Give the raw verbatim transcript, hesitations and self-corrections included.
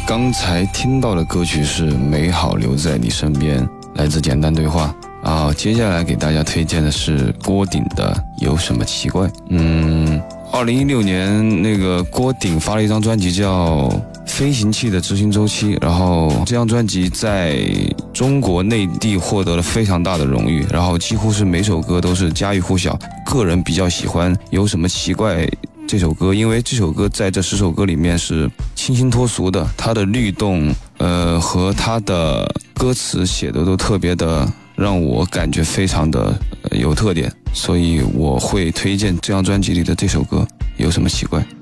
刚才听到的歌曲是《美好留在你身边》，来自简单对话啊。接下来给大家推荐的是郭顶的《有什么奇怪》。嗯，二零一六年那个郭顶发了一张专辑叫《飞行器的执行周期》，然后这张专辑在中国内地获得了非常大的荣誉，然后几乎是每首歌都是家喻户晓。个人比较喜欢《有什么奇怪》这首歌，因为这首歌在这十首歌里面是清新脱俗的，它的律动呃和它的歌词写的都特别的让我感觉非常的、呃、有特点，所以我会推荐这张专辑里的这首歌《有什么奇怪》。